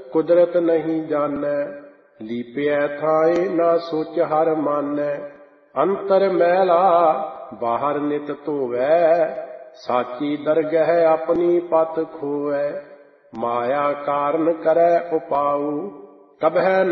ਕੁਦਰਤ ਨਹੀਂ ਜਾਣੈ। ਲੀਪਿਐ ਥਾਏ ਨਾ ਸੋਚ ਹਰ ਮਾਨੈ। ਅੰਤਰ ਮੈਲਾ ਬਾਹਰ ਨਿਤ ਧੋਵੈ। ਸਾਚੀ ਦਰਗਹਿ ਆਪਣੀ ਪਤ ਖੋਵੈ। ਮਾਇਆ ਕਾਰਨ ਕਰੈ ਉਪਾਊ ਕਬਹਿ